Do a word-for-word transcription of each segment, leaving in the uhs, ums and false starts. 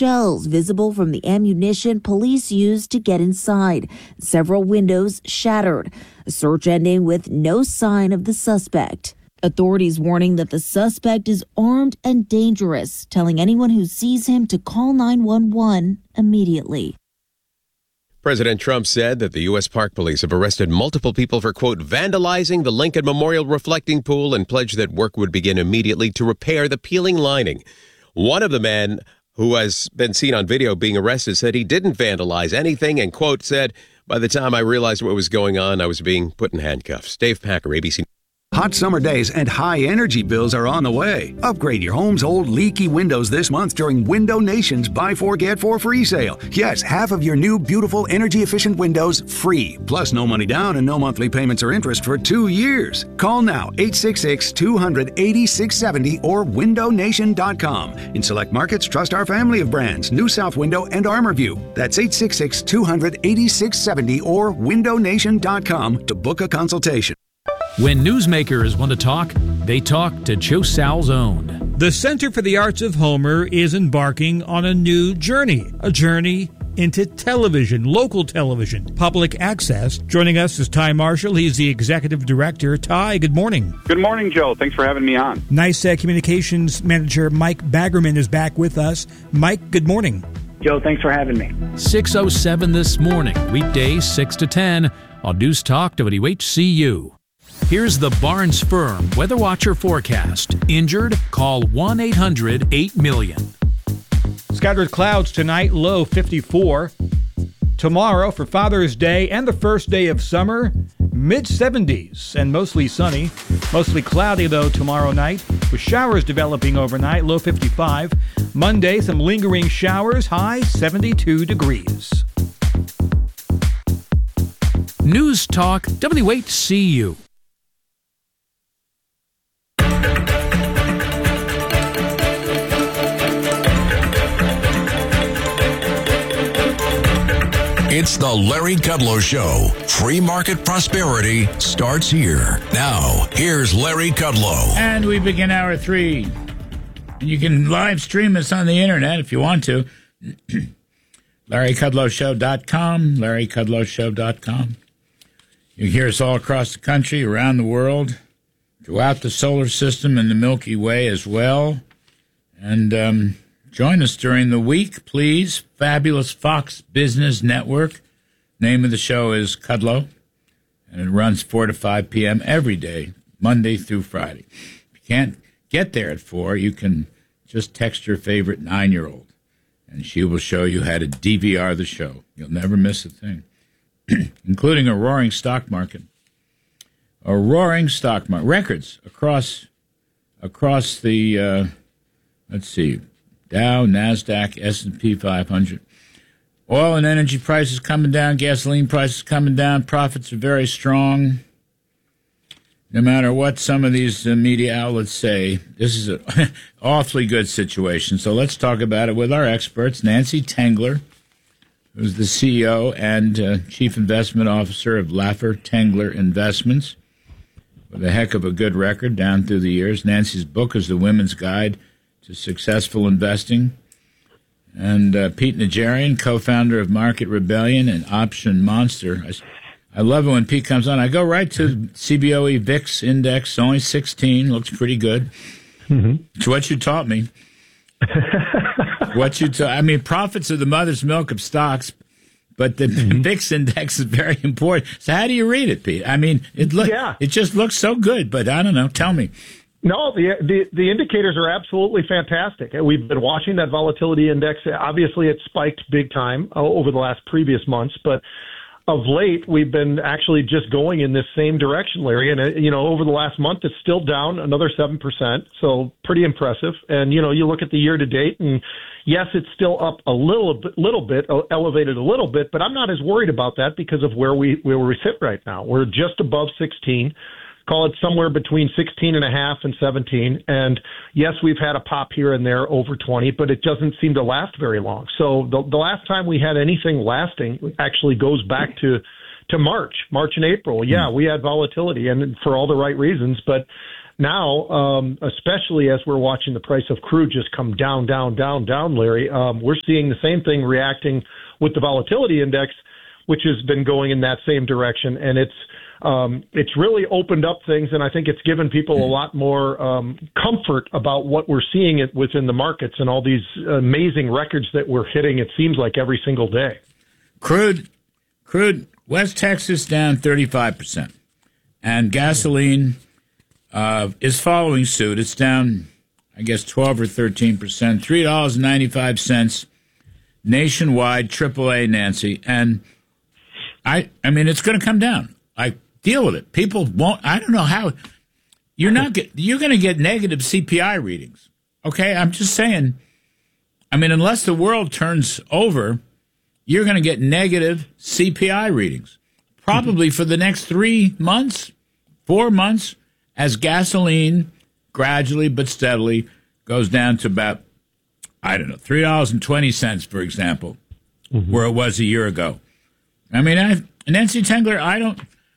shells visible from the ammunition police used to get inside. Several windows shattered. A search ending with no sign of the suspect. Authorities warning that the suspect is armed and dangerous, telling anyone who sees him to call nine one one immediately. President Trump said that the U S Park Police have arrested multiple people for, quote, vandalizing the Lincoln Memorial reflecting pool and pledged that work would begin immediately to repair the peeling lining. One of the men who has been seen on video being arrested said he didn't vandalize anything and, quote, said, by the time I realized what was going on, I was being put in handcuffs. Dave Packer, A B C. Hot summer days and high energy bills are on the way. Upgrade your home's old leaky windows this month during Window Nation's Buy Four Get Four free sale. Yes, half of your new beautiful energy efficient windows free. Plus no money down and no monthly payments or interest for two years. Call now eight six six, two hundred, eighty-six seventy or window nation dot com. In select markets, trust our family of brands, New South Window and ArmorView. That's eight six six, two hundred, eighty-six seventy or window nation dot com to book a consultation. When newsmakers want to talk, they talk to Joe Salzone. The Center for the Arts of Homer is embarking on a new journey, a journey into television, local television, public access. Joining us is Ty Marshall. He's the executive director. Ty, good morning. Good morning, Joe. Thanks for having me on. Nice uh, communications manager Mike Baggerman is back with us. Mike, good morning. Joe, thanks for having me. six oh seven this morning, weekdays six to ten on News Talk W H C U. Here's the Barnes Firm Weather Watcher forecast. Injured? Call one eight hundred eight million. Scattered clouds tonight, low fifty-four. Tomorrow for Father's Day and the first day of summer, mid seventies and mostly sunny. Mostly cloudy, though, tomorrow night, with showers developing overnight, low fifty-five. Monday, some lingering showers, high seventy-two degrees. News Talk W H C U. It's the Larry Kudlow Show. Free market prosperity starts here. Now, here's Larry Kudlow. And we begin hour three. You can live stream us on the internet if you want to. Larry Kudlow Show dot com, Larry Kudlow Show dot com. You hear us all across the country, around the world, throughout the solar system and the Milky Way as well. And um, join us during the week, please. Fabulous Fox Business Network. Name of the show is Kudlow, and it runs four to five p.m. every day, Monday through Friday. If you can't get there at four, you can just text your favorite nine-year-old, and she will show you how to D V R the show. You'll never miss a thing, including a roaring stock market. A roaring stock market. Records across across the, uh, let's see, Dow, NASDAQ, S and P five hundred. Oil and energy prices coming down, gasoline prices coming down, profits are very strong. No matter what some of these uh, media outlets say, this is an awfully good situation. So let's talk about it with our experts. Nancy Tengler, who's the C E O and uh, Chief Investment Officer of Laffer Tengler Investments, with a heck of a good record down through the years. Nancy's book is The Women's Guide to Successful Investing. And uh, Pete Najarian, co-founder of Market Rebellion and Option Monster. I, I love it when Pete comes on. I go right to C B O E V I X index, only sixteen, looks pretty good. Mm-hmm. It's what you taught me. what you ta- I mean, profits are the mother's milk of stocks, but the mm-hmm. V I X index is very important. So how do you read it, Pete? I mean, it look, yeah. it just looks so good, but I don't know. Tell me. No, the, the the indicators are absolutely fantastic. We've been watching that volatility index. Obviously, it spiked big time over the last previous months, but of late, we've been actually just going in this same direction, Larry. And, you know, over the last month, it's still down another seven percent, so pretty impressive. And, you know, you look at the year to date, and yes, it's still up a little bit, little bit, elevated a little bit, but I'm not as worried about that because of where we where we sit right now. We're just above sixteen. Call it somewhere between sixteen and a half and seventeen. And yes, we've had a pop here and there over twenty, but it doesn't seem to last very long. So the, the last time we had anything lasting actually goes back to, to March, March and April. Yeah, we had volatility and for all the right reasons, but now, um, especially as we're watching the price of crude just come down, down, down, down, Larry, um, we're seeing the same thing reacting with the volatility index, which has been going in that same direction. And it's um, it's really opened up things, and I think it's given people a lot more um, comfort about what we're seeing it within the markets and all these amazing records that we're hitting, it seems like, every single day. Crude, crude, West Texas down thirty-five percent. And gasoline uh, is following suit. It's down, I guess, twelve or thirteen percent, three dollars and ninety-five cents nationwide, triple A, Nancy. And I I mean, it's going to come down. I deal with it. People won't, I don't know how, you're not, get, you're going to get negative C P I readings. Okay? I'm just saying, I mean, unless the world turns over, you're going to get negative C P I readings. Probably for the next three months, four months, as gasoline gradually but steadily goes down to about, I don't know, three dollars and twenty cents, for example, mm-hmm. where it was a year ago. I mean, I, Nancy Tengler, I don't,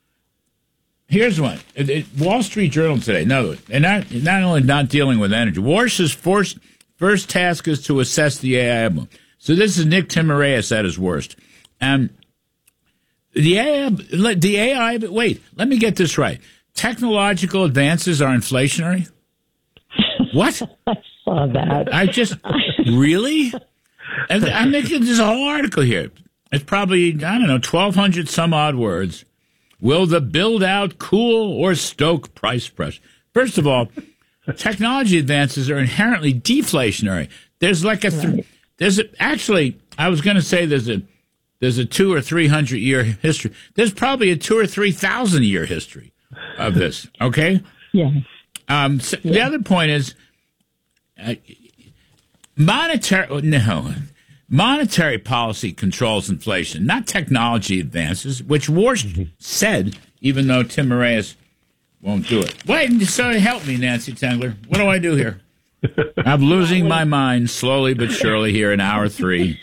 here's one. It, it, Wall Street Journal today, no, and not, not only not dealing with energy, Warsh's first, first task is to assess the A I boom. So this is Nick Timiraeus at his worst. And the A I, the A I, wait, let me get this right. Technological advances are inflationary? What? I saw that. I just, really? And I'm making this whole article here. It's probably, I don't know, twelve hundred some odd words. Will the build-out cool or stoke price pressure? First of all, technology advances are inherently deflationary. There's like a, th- right. there's a, actually, I was going to say there's a, there's a two or three hundred year history. There's probably a two or three thousand year history of this. Okay. Yeah. Um. So yeah. The other point is, uh, monetary. No, monetary policy controls inflation, not technology advances, which Warsh mm-hmm. said, even though Timiraeus won't do it. Wait, so help me, Nancy Tengler. What do I do here? I'm losing my mind slowly but surely here in hour three.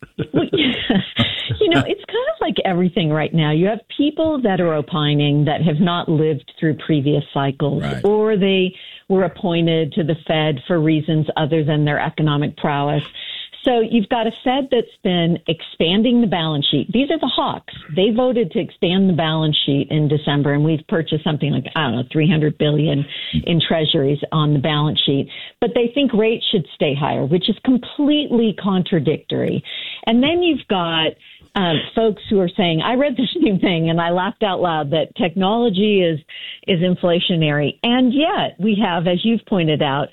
You know, it's kind of like everything right now. You have people that are opining that have not lived through previous cycles, right. or they were appointed to the Fed for reasons other than their economic prowess. So you've got a Fed that's been expanding the balance sheet. These are the hawks. They voted to expand the balance sheet in December, and we've purchased something like, I don't know, three hundred billion dollars in treasuries on the balance sheet. But they think rates should stay higher, which is completely contradictory. And then you've got um, folks who are saying, I read the same thing, and I laughed out loud, that technology is is inflationary. And yet we have, as you've pointed out,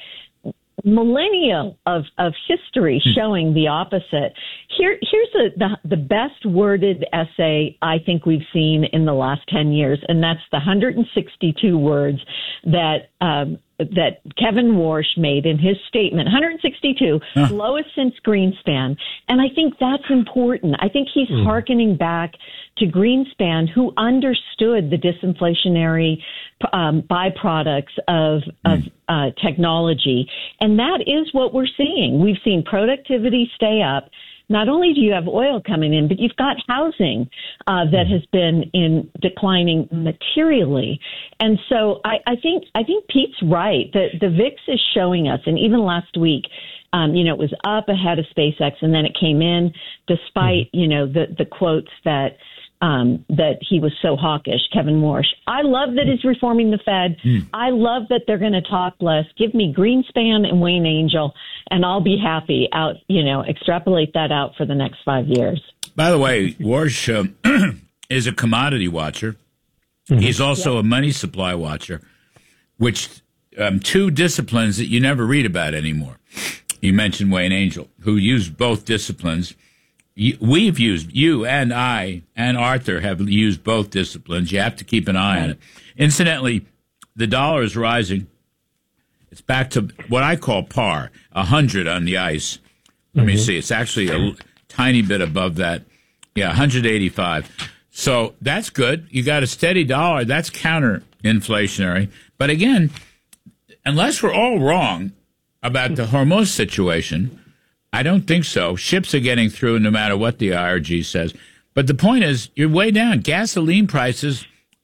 millennia of, of history showing the opposite. Here, here's a, the, the best worded essay I think we've seen in the last ten years, and that's the one hundred sixty-two words that um, that Kevin Warsh made in his statement. one hundred sixty-two, huh. lowest since Greenspan. And I think that's important. I think he's mm. hearkening back to Greenspan, who understood the disinflationary um, byproducts of, of uh, technology. And that is what we're seeing. We've seen productivity stay up. Not only do you have oil coming in, but you've got housing uh, that has been in declining materially. And so I, I think I think Pete's right. The, the V I X is showing us, and even last week, um, you know, it was up ahead of SpaceX, and then it came in despite, you know, the, the quotes that Um, that he was so hawkish, Kevin Warsh. I love that he's reforming the Fed. Mm. I love that they're going to talk less. Give me Greenspan and Wayne Angel, and I'll be happy. Out, you know, extrapolate that out for the next five years. By the way, Warsh uh, is a commodity watcher. Mm-hmm. He's also yeah. a money supply watcher, which um, two disciplines that you never read about anymore. You mentioned Wayne Angel, who used both disciplines. We've used, you and I and Arthur have used both disciplines. You have to keep an eye on it. Incidentally, the dollar is rising. It's back to what I call par, one hundred on the ice. Let mm-hmm. me see. It's actually a tiny bit above that. Yeah, one eighty-five. So that's good. You got a steady dollar. That's counter-inflationary. But again, unless we're all wrong about the Hormuz situation, I don't think so. Ships are getting through no matter what the I R G says. But the point is, you're way down. Gasoline prices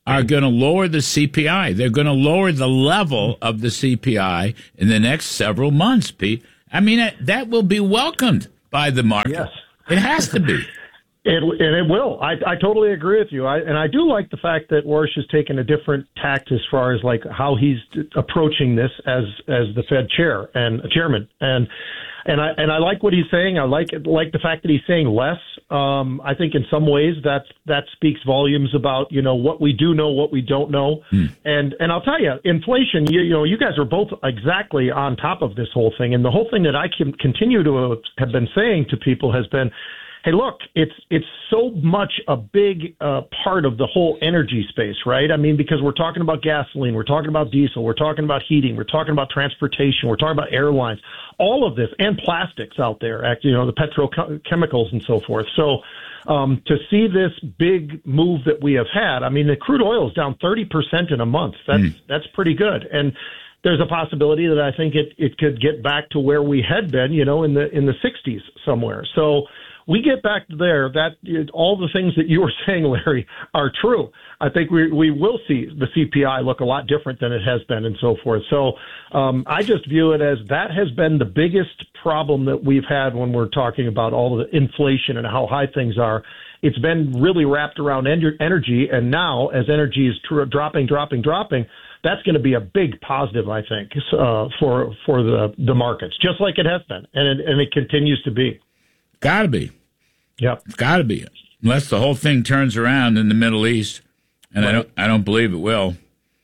are going to lower the C P I. They're going to lower the level of the C P I in the next several months, Pete. I mean, that will be welcomed by the market. Yes. It has to be. It, and it will. I, I totally agree with you. I, and I do like the fact that Warsh has taken a different tact as far as like how he's approaching this as as the Fed chair and chairman. And and I and I like what he's saying. I like like the fact that he's saying less. Um, I think in some ways that that speaks volumes about you know what we do know, what we don't know. Hmm. And and I'll tell you, inflation. You, you know, you guys are both exactly on top of this whole thing. And the whole thing that I can continue to have been saying to people has been, hey, look, it's it's so much a big uh, part of the whole energy space, right? I mean, because we're talking about gasoline, we're talking about diesel, we're talking about heating, we're talking about transportation, we're talking about airlines, all of this, and plastics out there, you know, the petrochemicals and so forth. So um, to see this big move that we have had, I mean, the crude oil is down thirty percent in a month. That's mm. that's pretty good. And there's a possibility that I think it, it could get back to where we had been, you know, in the in the sixties somewhere. So we get back there, that all the things that you were saying, Larry, are true. I think we we will see the C P I look a lot different than it has been and so forth. So um, I just view it as that has been the biggest problem that we've had when we're talking about all the inflation and how high things are. It's been really wrapped around energy, and now as energy is tr- dropping, dropping, dropping, that's going to be a big positive, I think, uh, for for the, the markets, just like it has been, and it, and it continues to be. Got to be. Yep. It's got to be. Unless the whole thing turns around in the Middle East, and right. I don't I don't believe it will.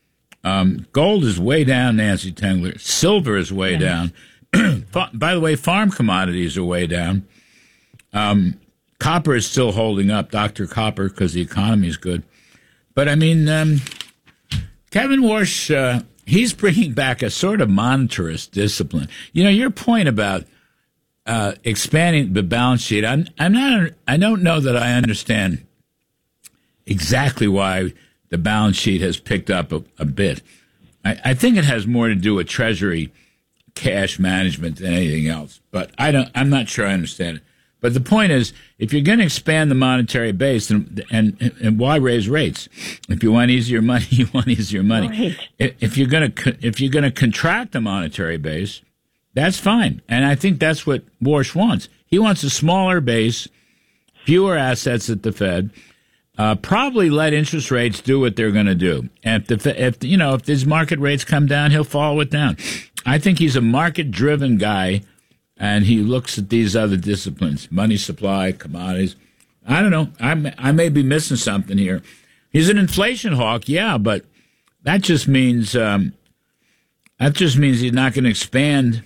Um, gold is way down, Nancy Tengler. Silver is way yeah. down. By the way, farm commodities are way down. Um, copper is still holding up, Doctor Copper, because the economy is good. But, I mean, um, Kevin Warsh, uh, he's bringing back a sort of monetarist discipline. You know, your point about Uh, expanding the balance sheet. I'm, I'm not. I don't know that I understand exactly why the balance sheet has picked up a, a bit. I, I think it has more to do with Treasury cash management than anything else. But I don't. I'm not sure I understand it. But the point is, if you're going to expand the monetary base, and, and and why raise rates? If you want easier money, you want easier money. Right. If you're going to if you're going to contract the monetary base, that's fine. And I think that's what Warsh wants. He wants a smaller base, fewer assets at the Fed, uh, probably let interest rates do what they're going to do. And if, the, if you know, if these market rates come down, he'll follow it down. I think he's a market-driven guy, and he looks at these other disciplines, money supply, commodities. I don't know. I I may be missing something here. He's an inflation hawk, yeah, but that just means um, that just means he's not going to expand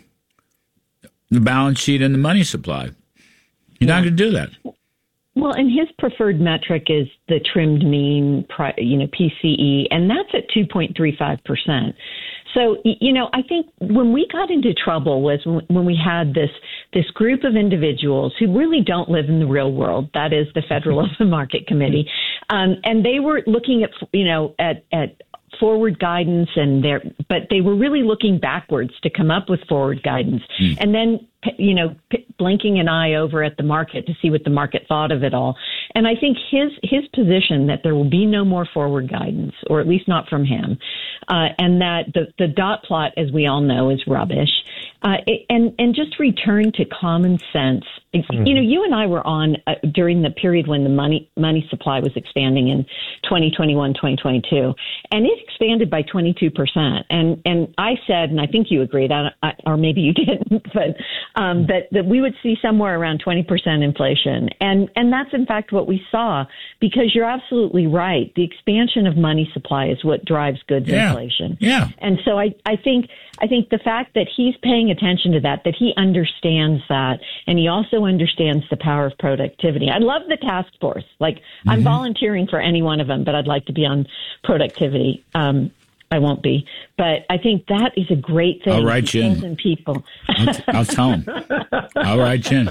the balance sheet and the money supply. You're yeah. not going to do that. Well, and his preferred metric is the trimmed mean, you know, P C E, and that's at two point three five percent. So, you know, I think when we got into trouble was when we had this this group of individuals who really don't live in the real world. That is the Federal Open Market Committee, um, and they were looking at, you know, at at. forward guidance, and there, but they were really looking backwards to come up with forward guidance, mm. and then you know p- blinking an eye over at the market to see what the market thought of it all. And I think his his position that there will be no more forward guidance, or at least not from him, uh, and that the the dot plot, as we all know, is rubbish, uh, it, and and just return to common sense. Mm. You know, you and I were on uh, during the period when the money money supply was expanding in twenty twenty-one, twenty twenty-two, and it expanded by twenty-two percent. And and I said, and I think you agreed, I, I, or maybe you didn't, but um, that that we would see somewhere around twenty percent inflation, and and that's in fact what we saw. Because you're absolutely right, the expansion of money supply is what drives goods yeah. inflation. Yeah, and so I I think I think the fact that he's paying attention to that, that he understands that, and he also understands the power of productivity. I love the task force. Like, mm-hmm. I'm volunteering for any one of them, but I'd like to be on productivity. Um, I won't be, but I think that is a great thing. I'll write you in. People. I'll, t- I'll tell them. I'll write you in.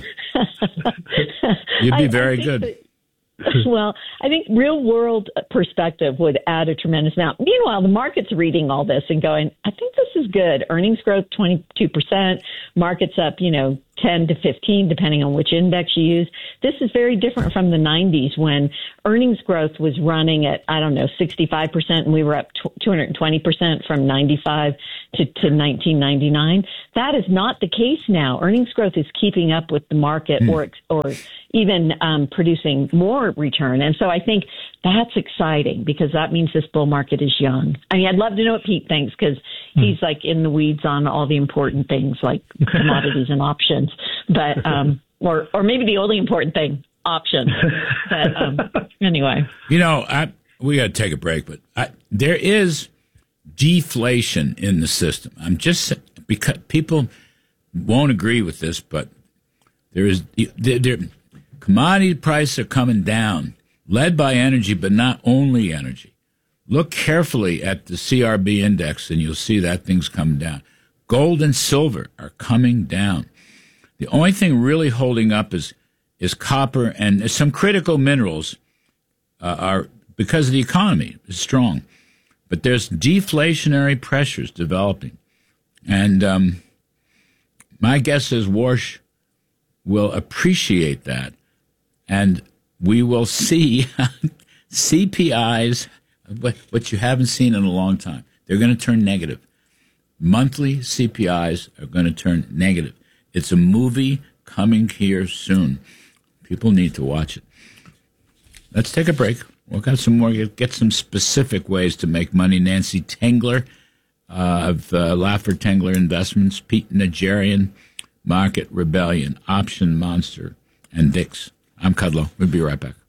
You'd be very good. That, well, I think real world perspective would add a tremendous amount. Meanwhile, the market's reading all this and going, I think this is good. Earnings growth, twenty-two percent, markets up, you know, ten to fifteen, depending on which index you use. This is very different from the nineties when earnings growth was running at, I don't know, sixty-five percent, and we were up two hundred twenty percent from ninety-five to, to nineteen ninety-nine. That is not the case now. Earnings growth is keeping up with the market mm. or or even um, producing more return. And so I think that's exciting because that means this bull market is young. I mean, I'd love to know what Pete thinks because mm. he's like in the weeds on all the important things like commodities and options. But um, or or maybe the only important thing, options. But um, anyway. You know, I, we got to take a break, but I, there is deflation in the system. I'm just because people won't agree with this, but there is there, there, commodity prices are coming down, led by energy, but not only energy. Look carefully at the C R B index, and you'll see that thing's coming down. Gold and silver are coming down. The only thing really holding up is is copper, and some critical minerals uh, are because the economy is strong. But there's deflationary pressures developing. And um, my guess is Warsh will appreciate that. And we will see C P Is, what you haven't seen in a long time. They're going to turn negative. Monthly C P Is are going to turn negative. It's a movie coming here soon. People need to watch it. Let's take a break. We'll got some more, get some specific ways to make money. Nancy Tengler uh, of uh, Laffer Tengler Investments, Pete Najarian, Market Rebellion, Option Monster, and Dix. I'm Kudlow. We'll be right back.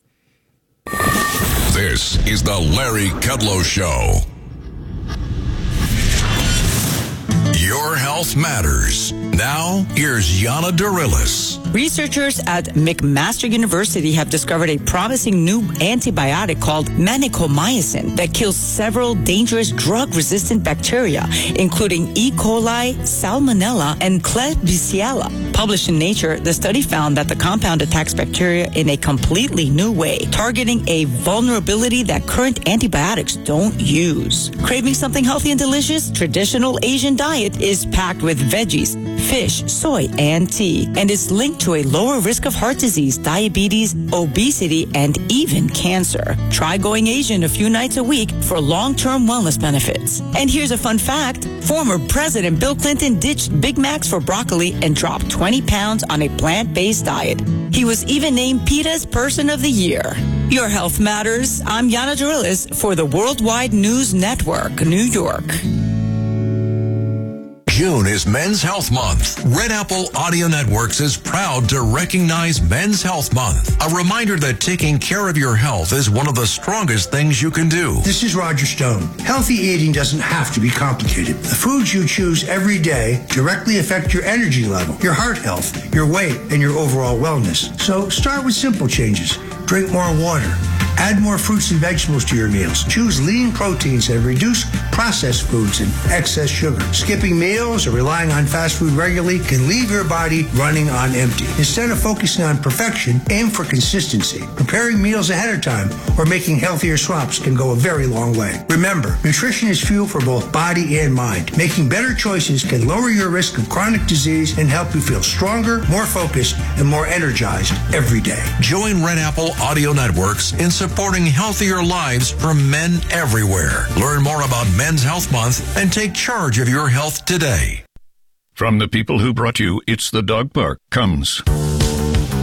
This is the Larry Kudlow Show. Your health matters. Now, here's Yana Dorilis. Researchers at McMaster University have discovered a promising new antibiotic called vancomycin that kills several dangerous drug-resistant bacteria, including E. coli, Salmonella, and Klebsiella. Published in Nature, the study found that the compound attacks bacteria in a completely new way, targeting a vulnerability that current antibiotics don't use. Craving something healthy and delicious? Traditional Asian diet is packed with veggies, fish, soy, and tea, and is linked to a lower risk of heart disease, diabetes, obesity, and even cancer. Try going Asian a few nights a week for long-term wellness benefits. And here's a fun fact. Former President Bill Clinton ditched Big Macs for broccoli and dropped twenty pounds on a plant-based diet. He was even named PETA's Person of the Year. Your health matters. I'm Yana Dorilis for the Worldwide News Network, New York. June is Men's Health Month. Red Apple Audio Networks is proud to recognize Men's Health Month. A reminder that taking care of your health is one of the strongest things you can do. This is Roger Stone. Healthy eating doesn't have to be complicated. The foods you choose every day directly affect your energy level, your heart health, your weight, and your overall wellness. So start with simple changes. Drink more water. Add more fruits and vegetables to your meals. Choose lean proteins and reduce processed foods and excess sugar. Skipping meals or relying on fast food regularly can leave your body running on empty. Instead of focusing on perfection, aim for consistency. Preparing meals ahead of time or making healthier swaps can go a very long way. Remember, nutrition is fuel for both body and mind. Making better choices can lower your risk of chronic disease and help you feel stronger, more focused, and more energized every day. Join Red Apple Audio Networks in supporting healthier lives for men everywhere. Learn more about Men's Health Month and take charge of your health today. From the people who brought you It's the Dog Park comes